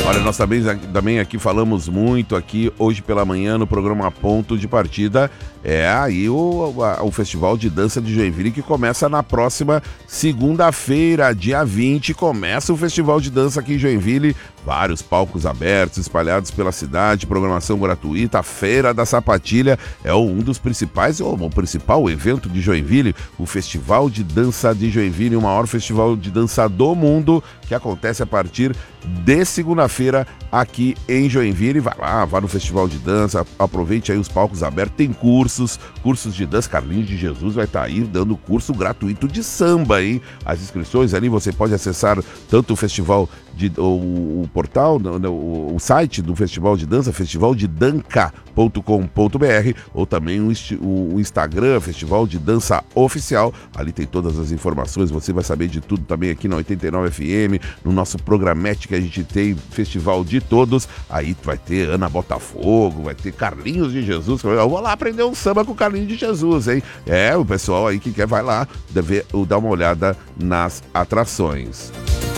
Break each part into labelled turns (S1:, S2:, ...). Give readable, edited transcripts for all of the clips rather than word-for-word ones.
S1: Olha, nós também aqui falamos muito aqui hoje pela manhã no programa Ponto de Partida. É aí o Festival de Dança de Joinville, que começa na próxima segunda-feira, dia 20. Começa o Festival de Dança aqui em Joinville. Vários palcos abertos, espalhados pela cidade, programação gratuita. A Feira da Sapatilha é um dos principais, ou o principal evento de Joinville, o Festival de Dança de Joinville, o maior festival de dança do mundo, que acontece a partir de segunda-feira aqui em Joinville. Vai lá, vá no Festival de Dança, aproveite aí os palcos abertos, tem cursos de dança. Carlinhos de Jesus vai estar aí dando curso gratuito de samba, hein? As inscrições ali você pode acessar tanto o festival o portal, o site do Festival de Dança, festivaldedanca.com.br, ou também o Instagram, Festival de Dança Oficial. Ali tem todas as informações, você vai saber de tudo também aqui na 89 FM, no nosso programete que a gente tem, Festival de Todos. Aí vai ter Ana Botafogo, vai ter Carlinhos de Jesus. Eu vou lá aprender um samba com o Carlinhos de Jesus, hein? É, o pessoal aí que quer vai lá dar uma olhada nas atrações.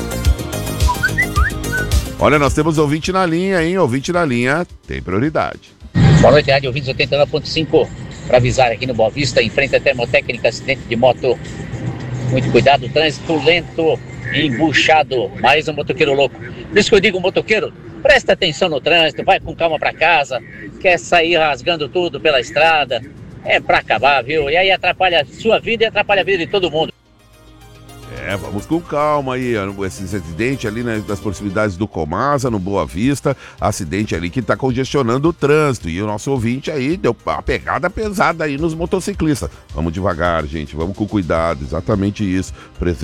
S1: Olha, nós temos ouvinte na linha, hein? Ouvinte na linha tem prioridade.
S2: Boa noite, Rádio Ouvintes 89.5. Para avisar aqui no Boa Vista, em frente à Termotécnica, acidente de moto. Muito cuidado, trânsito lento, embuchado. Mais um motoqueiro louco. Por isso que eu digo, motoqueiro, presta atenção no trânsito, vai com calma para casa. Quer sair rasgando tudo pela estrada. É para acabar, viu? E aí atrapalha a sua vida e atrapalha a vida de todo mundo.
S1: É, vamos com calma aí, esse acidente ali, né, das proximidades do Comasa, no Boa Vista, acidente ali que tá congestionando o trânsito, e o nosso ouvinte aí deu uma pegada pesada aí nos motociclistas. Vamos devagar, gente, vamos com cuidado, exatamente isso,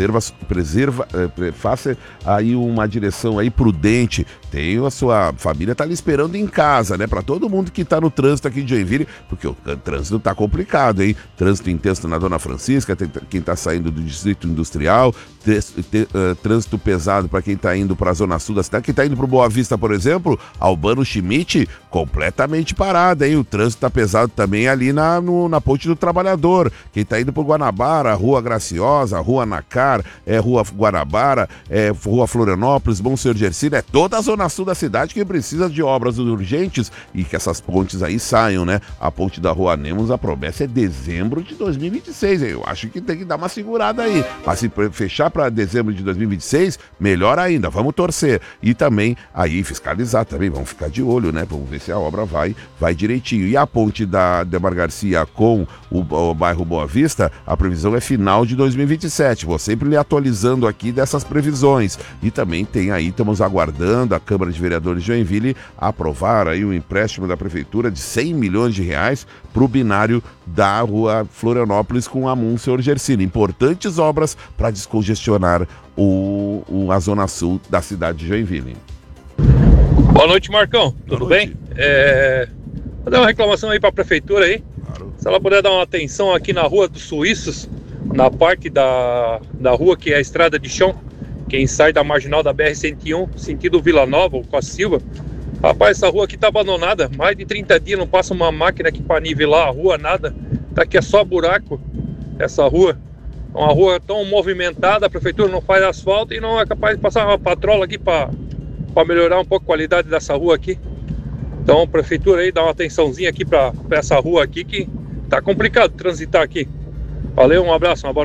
S1: faça aí uma direção aí prudente, tem a sua família tá ali esperando em casa, né, pra todo mundo que tá no trânsito aqui de Joinville, porque o trânsito tá complicado, hein, trânsito intenso na Dona Francisca, tem quem tá saindo do Distrito Industrial, trânsito pesado para quem está indo para a Zona Sul da cidade. Quem está indo para o Boa Vista, por exemplo, Albano Schmidt, completamente parado, hein? O trânsito está pesado também ali na Ponte do Trabalhador. Quem está indo para o Guanabara, Rua Graciosa, Rua Nacar, Rua Guanabara, Rua Florianópolis, Bom Senhor de Ercília, é toda a Zona Sul da cidade que precisa de obras urgentes e que essas pontes aí saiam, né? A ponte da Rua Nemos, a promessa é dezembro de 2026, hein? Eu acho que tem que dar uma segurada aí, mas se fechar para dezembro de 2026, melhor ainda, vamos torcer. E também aí fiscalizar também, vamos ficar de olho, né? Vamos ver se a obra vai direitinho. E a ponte da Demar Garcia com o bairro Boa Vista, a previsão é final de 2027. Vou sempre lhe atualizando aqui dessas previsões. E também tem aí, estamos aguardando a Câmara de Vereadores de Joinville aprovar aí um empréstimo da Prefeitura de 100 milhões de reais para o binário da Rua Florianópolis com a Monsenhor Gersino. Importantes obras para descongestionar a Zona Sul da cidade de Joinville.
S3: Boa noite, Marcão. Tudo bem? Vou dar uma reclamação aí para a Prefeitura aí. Claro. Se ela puder dar uma atenção aqui na Rua dos Suíços, na parte da rua que é a estrada de chão, quem sai da marginal da BR-101, sentido Vila Nova, com a Silva. Rapaz, essa rua aqui tá abandonada, mais de 30 dias, não passa uma máquina aqui para nivelar a rua, nada. Tá aqui é só buraco, essa rua. É uma rua tão movimentada, a prefeitura não faz asfalto e não é capaz de passar uma patrola aqui para melhorar um pouco a qualidade dessa rua aqui. Então a prefeitura aí dá uma atençãozinha aqui para essa rua aqui que tá complicado transitar aqui. Valeu, um abraço, uma boa